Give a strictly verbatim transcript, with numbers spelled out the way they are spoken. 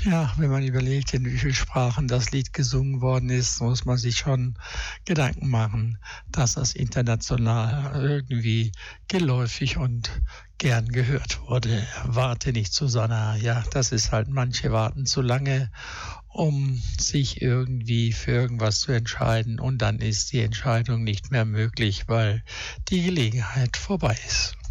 Ja, wenn man überlegt, in wie vielen Sprachen das Lied gesungen worden ist, muss man sich schon Gedanken machen, dass das international irgendwie geläufig und gern gehört wurde. Warte nicht, Susanna. Ja, das ist halt, manche warten zu lange, um sich irgendwie für irgendwas zu entscheiden, und dann ist die Entscheidung nicht mehr möglich, weil die Gelegenheit vorbei ist.